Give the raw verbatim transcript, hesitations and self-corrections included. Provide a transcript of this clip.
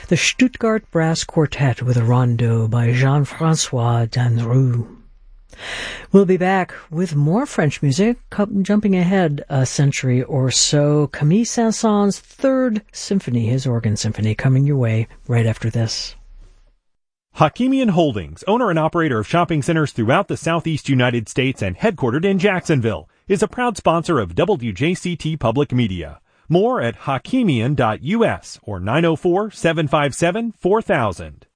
the Stuttgart Brass Quartet with a rondo by Jean-François Danrou. We'll be back with more French music, jumping ahead a century or so. Camille Saint-Saëns' Third Symphony, his organ symphony, coming your way right after this. Hakimian Holdings, owner and operator of shopping centers throughout the Southeast United States and headquartered in Jacksonville, is a proud sponsor of W J C T Public Media. More at hakimian dot U S or nine oh four, seven five seven, four thousand.